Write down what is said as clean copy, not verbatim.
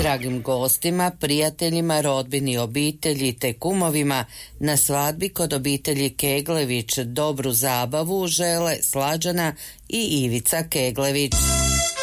Dragim gostima, prijateljima, rodbini, obitelji te kumovima na svadbi kod obitelji Keglević dobru zabavu žele Slađana i Ivica Keglević.